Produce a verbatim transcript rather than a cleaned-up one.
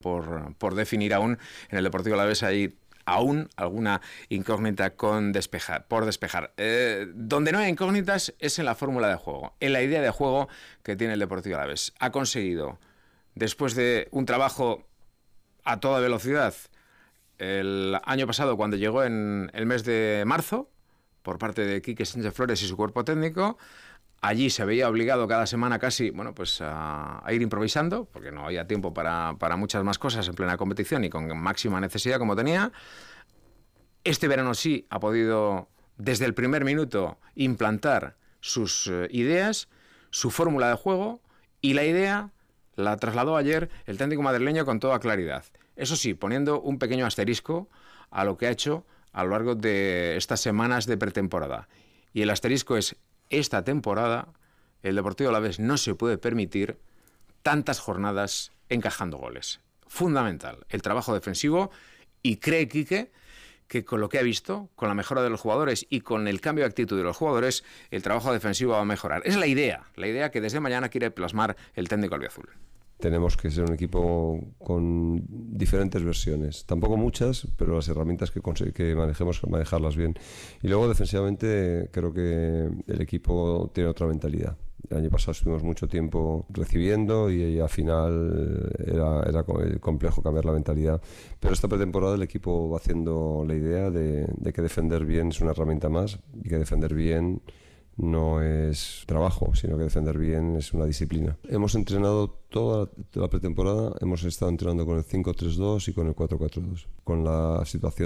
por, por definir aún. En el Deportivo Alavés hay aún alguna incógnita con despejar, por despejar. Eh, donde no hay incógnitas es en la fórmula de juego, en la idea de juego que tiene el Deportivo Alavés. Ha conseguido, después de un trabajo a toda velocidad, el año pasado, cuando llegó en el mes de marzo, por parte de Quique Sánchez Flores y su cuerpo técnico, allí se veía obligado cada semana casi, bueno, pues a, a ir improvisando, porque no había tiempo para, para muchas más cosas en plena competición y con máxima necesidad como tenía. Este verano sí ha podido, desde el primer minuto, implantar sus eh, ideas, su fórmula de juego, y la idea la trasladó ayer el técnico madrileño con toda claridad. Eso sí, poniendo un pequeño asterisco a lo que ha hecho a lo largo de estas semanas de pretemporada. Y el asterisco es: esta temporada el Deportivo Alavés no se puede permitir tantas jornadas encajando goles. Fundamental el trabajo defensivo, y cree Quique que con lo que ha visto, con la mejora de los jugadores y con el cambio de actitud de los jugadores, el trabajo defensivo va a mejorar. Es la idea, la idea que desde mañana quiere plasmar el técnico albiazul. Tenemos que ser un equipo con diferentes versiones, tampoco muchas, pero las herramientas que, que manejemos, manejarlas bien. Y luego defensivamente creo que el equipo tiene otra mentalidad. El año pasado estuvimos mucho tiempo recibiendo y, y al final era, era complejo cambiar la mentalidad. Pero esta pretemporada el equipo va haciendo la idea de, de que defender bien es una herramienta más, y que defender bien no es trabajo, sino que defender bien es una disciplina. Hemos entrenado toda la pretemporada, hemos estado entrenando con el cinco tres dos y con el cuatro cuatro dos. Con la situación